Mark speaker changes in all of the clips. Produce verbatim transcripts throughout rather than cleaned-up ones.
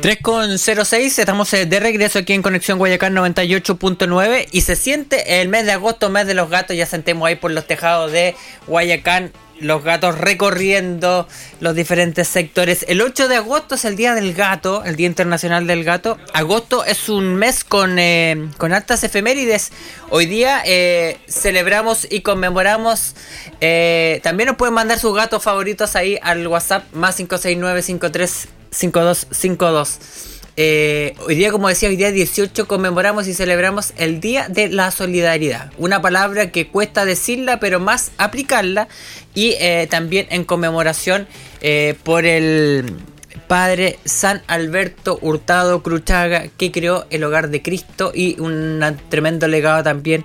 Speaker 1: tres con cero seis, estamos de regreso aquí en Conexión Guayacán noventa y ocho punto nueve y se siente el mes de agosto, mes de los gatos. Ya sentemos ahí por los tejados de Guayacán los gatos recorriendo los diferentes sectores. El ocho de agosto es el Día del Gato, el Día Internacional del Gato. Agosto es un mes con, eh, con altas efemérides. Hoy día eh, celebramos y conmemoramos. Eh, también nos pueden mandar sus gatos favoritos ahí al WhatsApp más cinco seis nueve cinco tres cinco dos cinco dos. Eh, hoy día, como decía, hoy día dieciocho conmemoramos y celebramos el Día de la Solidaridad. Una palabra que cuesta decirla, pero más aplicarla. Y eh, también en conmemoración eh, por el padre San Alberto Hurtado Cruchaga, que creó el Hogar de Cristo y un tremendo legado también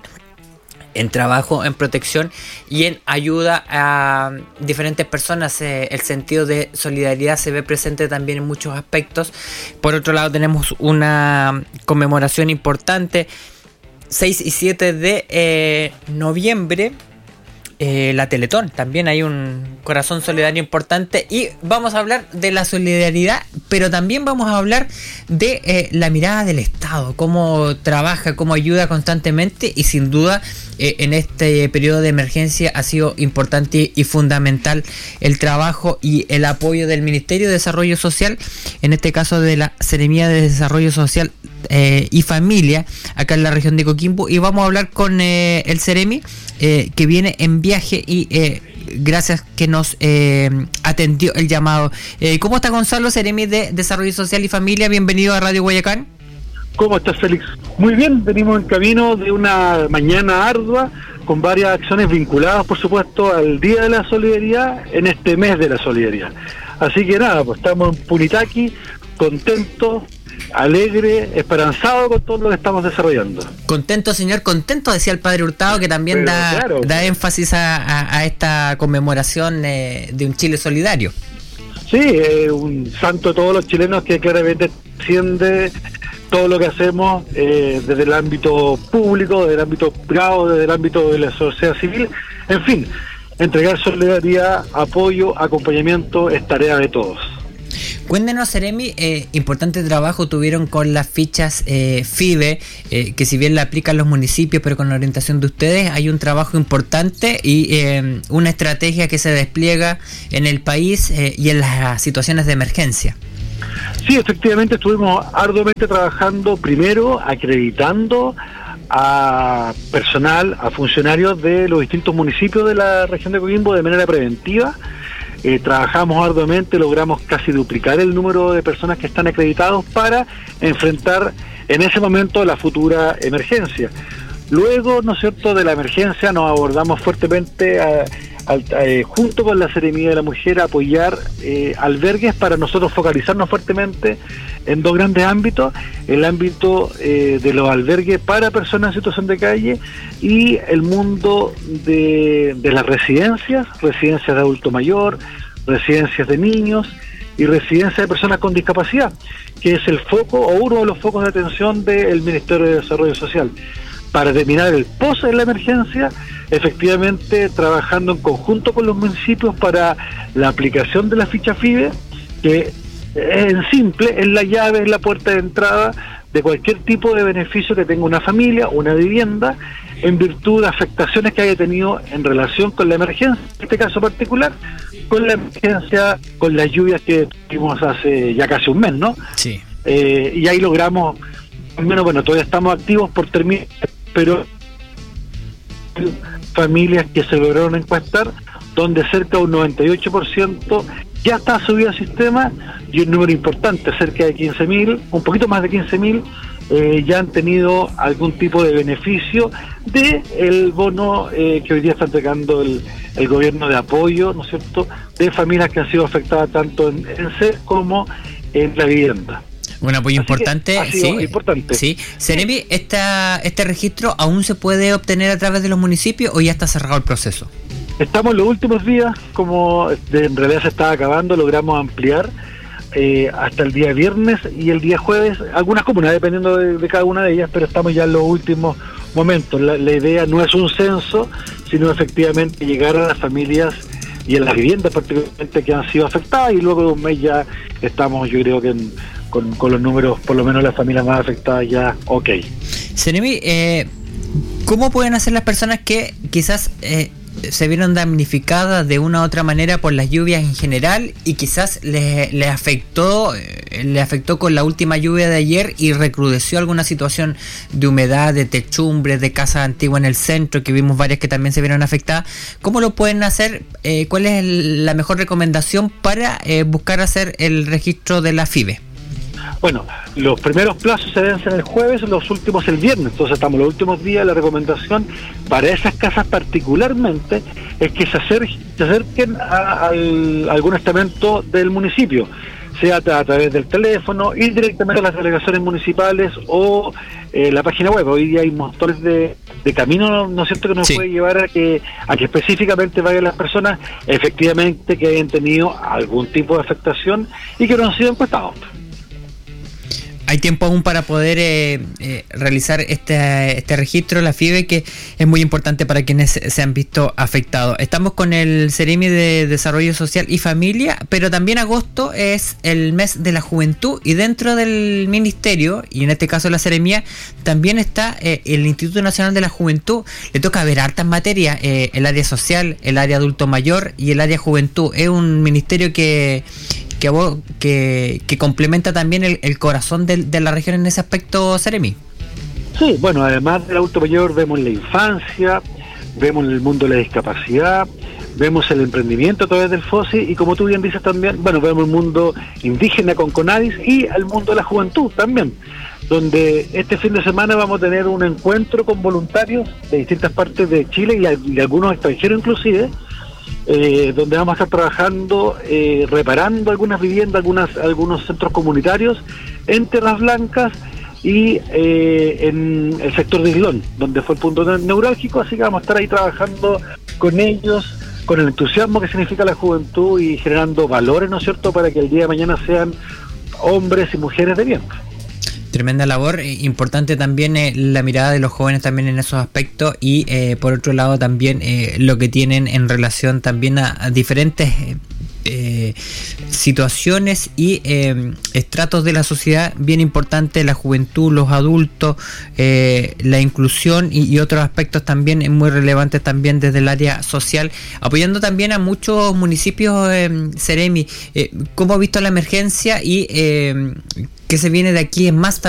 Speaker 1: en trabajo, en protección y en ayuda a diferentes personas. Eh, el sentido de solidaridad se ve presente también en muchos aspectos. Por otro lado, tenemos una conmemoración importante, seis y siete de eh, noviembre, eh, la Teletón. También hay un corazón solidario importante y vamos a hablar de la solidaridad, pero también vamos a hablar de eh, la mirada del Estado, cómo trabaja, cómo ayuda constantemente y sin duda eh, en este periodo de emergencia ha sido importante y fundamental el trabajo y el apoyo del Ministerio de Desarrollo Social, en este caso de la Seremía de Desarrollo Social eh, y Familia acá en la región de Coquimbo, y vamos a hablar con eh, el Seremi eh, que viene en viaje y eh, gracias que nos eh, atendió el llamado. Eh, ¿Cómo está Gonzalo, Seremi de Desarrollo Social y Familia? Bienvenido a Radio Guayacán.
Speaker 2: ¿Cómo estás, Félix? Muy bien, venimos en camino de una mañana ardua con varias acciones vinculadas, por supuesto, al Día de la Solidaridad en este mes de la solidaridad. Así que nada, pues estamos en Punitaqui, contentos, alegre, esperanzado con todo lo que estamos desarrollando.
Speaker 1: Contento, señor, contento, decía el padre Hurtado, que también Pero, da, claro, da énfasis a, a, a esta conmemoración eh, de un Chile solidario.
Speaker 2: Sí, eh, un santo de todos los chilenos que claramente defiende todo lo que hacemos eh, desde el ámbito público, desde el ámbito privado, desde el ámbito de la sociedad civil. En fin, entregar solidaridad, apoyo, acompañamiento es tarea de todos.
Speaker 1: Cuéntenos, Seremi, eh, importante trabajo tuvieron con las fichas eh, FIBE, eh, que si bien la aplican los municipios, pero con la orientación de ustedes, hay un trabajo importante y eh, una estrategia que se despliega en el país eh, y en las situaciones de emergencia.
Speaker 2: Sí, efectivamente estuvimos arduamente trabajando, primero acreditando a personal, a funcionarios de los distintos municipios de la región de Coquimbo de manera preventiva. Eh, trabajamos arduamente, logramos casi duplicar el número de personas que están acreditados para enfrentar en ese momento la futura emergencia. Luego, ¿no es cierto?, de la emergencia nos abordamos fuertemente a, a, a, eh, junto con la Seremía de la Mujer, a apoyar eh, albergues para nosotros focalizarnos fuertemente en dos grandes ámbitos: el ámbito eh, de los albergues para personas en situación de calle y el mundo de, de las residencias, residencias de adulto mayor, residencias de niños y residencias de personas con discapacidad, que es el foco o uno de los focos de atención del Ministerio de Desarrollo Social. Para terminar el post de la emergencia, efectivamente trabajando en conjunto con los municipios para la aplicación de la ficha FIBE, que en simple es la llave, es la puerta de entrada de cualquier tipo de beneficio que tenga una familia, una vivienda, en virtud de afectaciones que haya tenido en relación con la emergencia, en este caso particular, con la emergencia, con las lluvias que tuvimos hace ya casi un mes, ¿no?
Speaker 1: Sí.
Speaker 2: Eh, y ahí logramos, al menos, bueno, todavía estamos activos por terminar, pero familias que se lograron encuestar, donde cerca de un noventa y ocho por ciento ya está subido al sistema, y un número importante, cerca de quince mil, un poquito más de quince mil, eh, ya han tenido algún tipo de beneficio de el bono eh, que hoy día está entregando el, el gobierno de apoyo, ¿no es cierto?, de familias que han sido afectadas tanto en, en ser como en la vivienda.
Speaker 1: Un apoyo Así importante,
Speaker 2: sí,
Speaker 1: importante. Sí. Seremi, esta, ¿este registro aún se puede obtener a través de los municipios o ya está cerrado el proceso?
Speaker 2: Estamos en los últimos días, como de, en realidad se estaba acabando, logramos ampliar eh, hasta el día viernes y el día jueves, algunas comunas, dependiendo de, de cada una de ellas, pero estamos ya en los últimos momentos. La, la idea no es un censo, sino efectivamente llegar a las familias y en las viviendas particularmente que han sido afectadas, y luego de un mes ya estamos, yo creo que en con, con los números, por lo menos las familias más afectadas ya ok.
Speaker 1: Seremi, eh, ¿cómo pueden hacer las personas que quizás eh, se vieron damnificadas de una u otra manera por las lluvias en general y quizás les, les afectó les afectó con la última lluvia de ayer y recrudeció alguna situación de humedad, de techumbres, de casas antiguas en el centro, que vimos varias que también se vieron afectadas? ¿Cómo lo pueden hacer? Eh, ¿Cuál es el, la mejor recomendación para eh, buscar hacer el registro de la FIBE?
Speaker 2: Bueno, los primeros plazos se vencen el jueves, los últimos el viernes, entonces estamos los últimos días. La recomendación para esas casas particularmente es que se, acer se acerquen a, al, a algún estamento del municipio, sea a, a través del teléfono, ir directamente a las delegaciones municipales o eh, la página web. Hoy día hay montones de, de caminos, ¿no es cierto?, que nos sí. puede llevar a que, a que específicamente vayan las personas efectivamente que hayan tenido algún tipo de afectación y que no han sido encuestados.
Speaker 1: Hay tiempo aún para poder eh, eh, realizar este, este registro, la FIBE, que es muy importante para quienes se han visto afectados. Estamos con el Seremi de Desarrollo Social y Familia, pero también agosto es el mes de la juventud y dentro del ministerio, y en este caso la Seremía, también está eh, el Instituto Nacional de la Juventud. Le toca ver hartas materias, eh, el área social, el área adulto mayor y el área juventud. Es un ministerio que... Que, que, que complementa también el, el corazón de, de la región en ese aspecto, Seremi.
Speaker 2: Sí, bueno, además del adulto mayor vemos la infancia, vemos el mundo de la discapacidad, vemos el emprendimiento a través del FOSI y, como tú bien dices también, bueno, vemos el mundo indígena con CONADIS y el mundo de la juventud también, donde este fin de semana vamos a tener un encuentro con voluntarios de distintas partes de Chile y de algunos extranjeros inclusive, Eh, donde vamos a estar trabajando, eh, reparando algunas viviendas, algunas algunos centros comunitarios en Tierras Blancas y eh, en el sector de Islón, donde fue el punto neurálgico, así que vamos a estar ahí trabajando con ellos, con el entusiasmo que significa la juventud y generando valores, ¿no es cierto?, para que el día de mañana sean hombres y mujeres de bien.
Speaker 1: Tremenda labor, importante también eh, la mirada de los jóvenes también en esos aspectos y eh, por otro lado también eh, lo que tienen en relación también a, a diferentes eh, eh, situaciones y eh, estratos de la sociedad, bien importante, la juventud, los adultos, eh, la inclusión y, y otros aspectos también muy relevantes también desde el área social, apoyando también a muchos municipios, eh, Seremi. Eh, ¿Cómo ha visto la emergencia y eh, qué se viene de aquí en más también